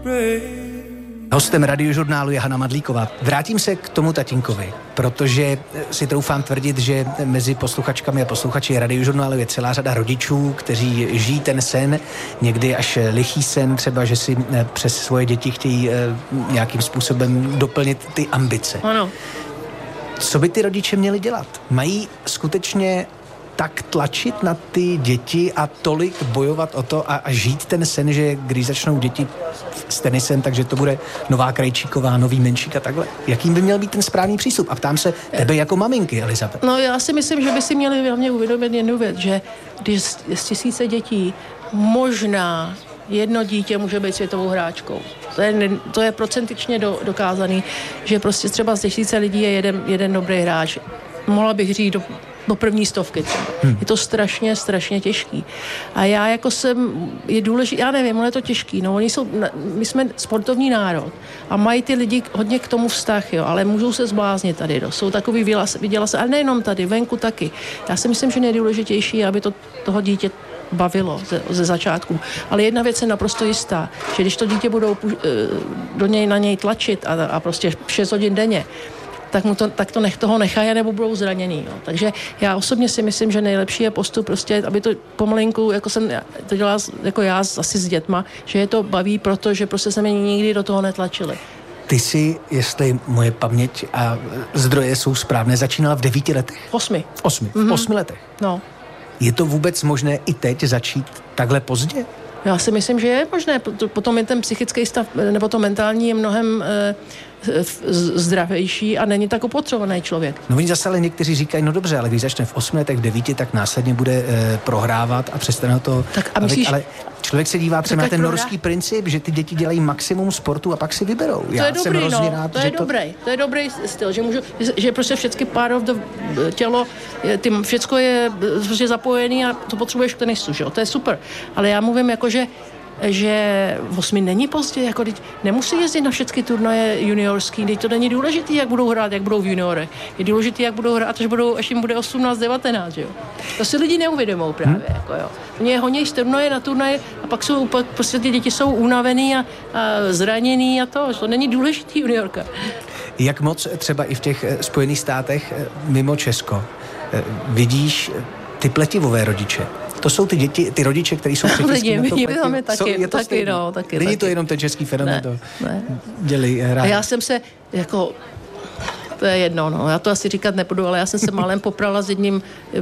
Hostem Radiožurnálu je Hana Madlíková. Vrátím se k tomu tatínkovi, protože si troufám tvrdit, že mezi posluchačkami a posluchači Radiožurnálu je celá řada rodičů, kteří žijí ten sen, někdy až lichý sen, třeba, že si přes svoje děti chtějí nějakým způsobem doplnit ty ambice. Ano. Co by ty rodiče měli dělat? Mají skutečně tak tlačit na ty děti a tolik bojovat o to a žít ten sen, že když začnou děti s tenisem, takže to bude nová Krejčíková, nový Menšík a takhle. Jakým by měl být ten správný přístup? A ptám se tebe jako maminky, Elizabeth. No já si myslím, že by si měli hlavně uvědomit jednu věc, že když z 1000 dětí možná jedno dítě může být světovou hráčkou. To je procentičně dokázaný, že prostě třeba z 1000 lidí je jeden dobrý hráč. Mohla bych říct do první 100 třeba. Je to strašně těžký. A já jako je důležité, já nevím, je to těžký, no my jsme sportovní národ a mají ty lidi hodně k tomu vztah, jo, ale můžou se zbláznit tady, jsou takový viděla se, ale nejenom tady, venku taky. Já si myslím, že nejdůležitější je, aby toho dítě bavilo ze začátku. Ale jedna věc je naprosto jistá, že když to dítě budou na něj tlačit a prostě 6 hodin denně, tak toho nechají, nebo budou zraněný. Jo. Takže já osobně si myslím, že nejlepší je postup prostě, aby to pomalinku, jako jsem to dělala jako já asi s dětma, že je to baví, protože prostě se mě nikdy do toho netlačili. Ty jsi, jestli moje paměť a zdroje jsou správné, začínala v 9 letech? 8. V 8 letech? No. Je to vůbec možné i teď začít takhle pozdě? Já si myslím, že je možné. Potom je ten psychický stav, nebo to mentální je mnohem zdravější a není tak opotřebovaný člověk. No oni zase ale někteří říkají, no dobře, ale když začne v 8 letech, v 9, tak následně bude prohrávat a přestane to. Tak a myslíš, ale člověk se dívá třeba na ten norský princip, že ty děti dělají maximum sportu a pak si vyberou. To je dobrý, rád, to je dobrý styl, že prostě všechny part of the tělo, všecko je prostě zapojený a to potřebuješ k tenisu, že jo? To je super. Ale já mluvím jako, že 8 není pozdě, jako nemusí jezdit na všechny turnaje juniorský, teď to není důležitý, jak budou hrát, jak budou v juniorech. Je důležitý, jak budou hrát, až jim bude 18, 19, jo. To si lidi neuvědomou právě, jako jo. Oni je honějí z turnaje na turnaje a pak prostě ty děti jsou unavený a zraněný a to není důležitý juniorka. Jak moc třeba i v těch Spojených státech mimo Česko vidíš ty pletivové rodiče? To jsou ty rodiče, kteří jsou přetíský na to pletivo. Taky. Není to jenom ten český fenomén, to dělí rád. A já jsem se, jako, to je jedno, no, já to asi říkat nebudu, ale já jsem se málem poprala s jedním,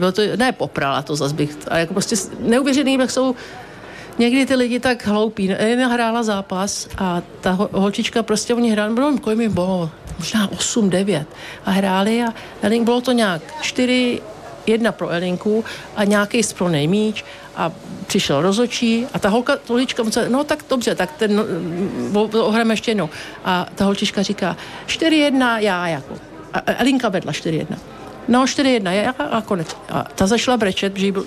poprala to zas bych, a jako prostě neuvěřený, jak jsou někdy ty lidi tak hloupí. Jedna hrála zápas a ta holčička prostě, oni hráli, kolik mi bylo, možná 8, 9 a hráli a bylo to nějak 4-1 pro Elinku a nějaký spronej míč a přišel rozhodčí a ta holčička no tak dobře, tak ohrajeme ještě jednou. A ta holčička říká 4-1 já jako. A Elinka vedla 4-1. No 4-1 já a konec. A ta začala brečet, že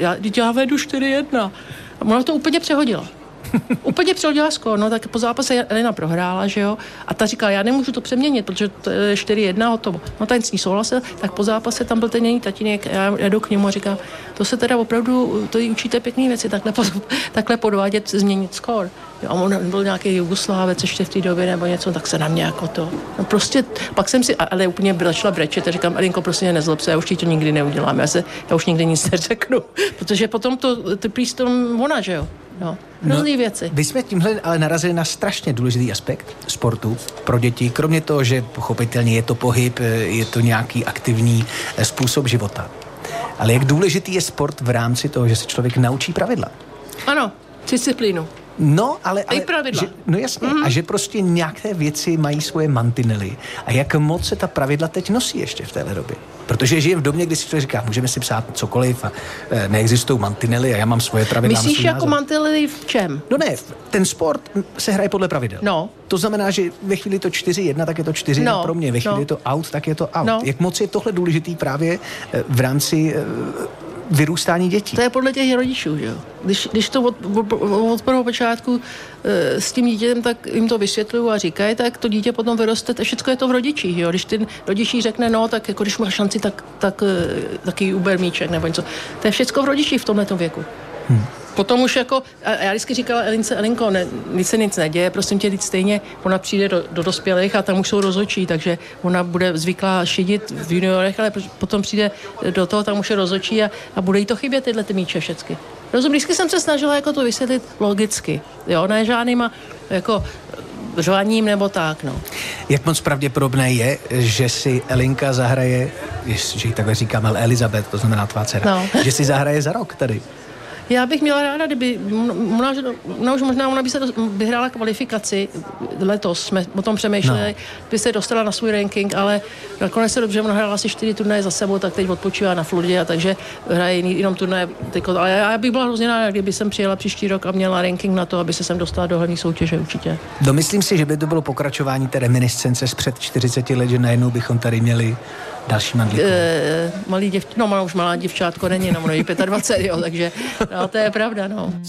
já vedu 4-1. A ona to úplně přehodila. Úplně přehodila skóre, no tak po zápase Elina prohrála, že jo, a ta říká, já nemůžu to přeměnit, protože to je 4-1 hotovo. No ten s ní souhlasil, tak po zápase tam byl ten její tatínek, já jdu k němu a říkám, to se teda opravdu, to jí učíte pěkný věci, takhle podvádět, změnit skóre. A on byl nějaký Jugoslávec ještě v té době nebo něco, tak se na mě jako to. No prostě, pak jsem si, ale úplně začala brečet a říkám, Elinko, prostě nezlob se, já už ti to nikdy neudělám, já už nikdy nic neřeknu, protože potom to trpí s tom ona, že jo. No, různý věci. Vy jsme tímhle ale narazili na strašně důležitý aspekt sportu pro děti, kromě toho, že pochopitelně je to pohyb, je to nějaký aktivní způsob života. Ale jak důležitý je sport v rámci toho, že se člověk naučí pravidla? Ano, disciplínu. No, ale pravidla. No jasně, a že prostě nějaké věci mají svoje mantinely. A jak moc se ta pravidla teď nosí ještě v téhle době? Protože žijem v domě, kdy si člověk říká, můžeme si psát cokoliv a neexistují mantinely a já mám svoje pravidla. Myslíš jako mantinely v čem? No ne, ten sport se hraje podle pravidel. No. To znamená, že ve chvíli to 4-1, tak je to 4-1 pro mě. Ve chvíli je to out, tak je to out. No. Jak moc je tohle důležitý právě v rámci vyrůstání dětí? To je podle těch rodičů, že jo. Když to od prvního počátku s tím dítětem, tak jim to vysvětlují a říkají, tak to dítě potom vyroste, a všechno je to v rodičích, jo. Když ten rodičí řekne, no, tak jako když má šanci, tak taky uber míček nebo něco. To je všechno v rodičích v tomhletom věku. Potom už jako, a já vždycky říkala Elince, Elinko, nic se nic neděje, prosím tě, teď stejně ona přijde do dospělých a tam už jsou rozhodčí, takže ona bude zvyklá šidit v juniorech, ale potom přijde do toho, tam už je rozhodčí a bude jí to chybět, tyhle ty míče všecky. Rozumím, vždycky jsem se snažila jako to vysvětlit logicky, jo, ne žádnýma jako řvaním nebo tak, no. Jak moc pravděpodobné je, že si Elinka zahraje, že ji takhle říkáme, Elizabeth, to znamená tvá dcera, no. Že si zahraje za rok tady? Já bych měla ráda, kdyby, ona by se vyhrála kvalifikaci letos, jsme o tom přemýšleli, by se dostala na svůj ranking, ale nakonec se dobře, ona hrála asi 4 turnaje za sebou, tak teď odpočívá na Floridě a takže hraje jenom turnaje. Ale já bych byla hrozně ráda, kdyby jsem přijela příští rok a měla ranking na to, aby se sem dostala do hlavní soutěže určitě. Domyslím si, že by to bylo pokračování té reminiscence z před 40 let, že najednou bychom tady měli další Mandlíkovou. Ona už malá děvčátko není, no, 25, jo, takže no, to je pravda, no.